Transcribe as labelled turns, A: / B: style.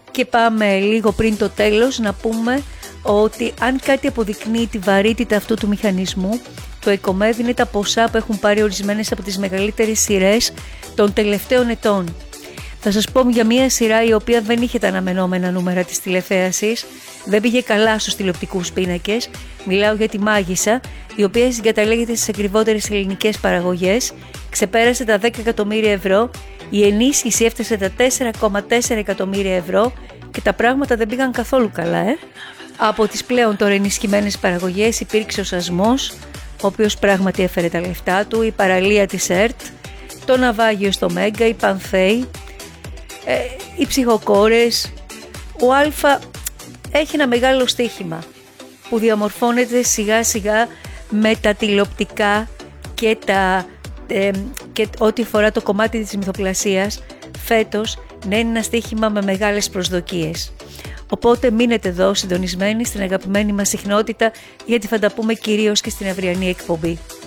A: Και πάμε λίγο πριν το τέλος να πούμε ότι αν κάτι αποδεικνύει τη βαρύτητα αυτού του μηχανισμού, το ΕΚΟΜΕΔ είναι τα ποσά που έχουν πάρει ορισμένες από τις μεγαλύτερες σειρές των τελευταίων ετών. Θα σας πω για μια σειρά η οποία δεν είχε τα αναμενόμενα νούμερα της τηλεθέασης, δεν πήγε καλά στους τηλεοπτικούς πίνακες. Μιλάω για τη Μάγισσα, η οποία συγκαταλέγεται στις ακριβότερες ελληνικές παραγωγές, ξεπέρασε τα 10 εκατομμύρια ευρώ, η ενίσχυση έφτασε τα 4,4 εκατομμύρια ευρώ και τα πράγματα δεν πήγαν καθόλου καλά. Από τις πλέον τώρα ενισχυμένες παραγωγές υπήρξε ο Σασμός, ο οποίος πράγματι έφερε τα λεφτά του, η παραλία της ΕΡΤ, το ναυάγιο στο Μέγκα, οι Πανθέοι, οι ψυχοκόρες. Ο Αλφα έχει ένα μεγάλο στοίχημα που διαμορφώνεται σιγά σιγά με τα τηλεοπτικά και ό,τι αφορά το κομμάτι της μυθοπλασίας φέτος να είναι ένα στοίχημα με μεγάλες προσδοκίες. Οπότε μείνετε εδώ συντονισμένοι στην αγαπημένη μας συχνότητα, γιατί θα τα πούμε κυρίως και στην αυριανή εκπομπή.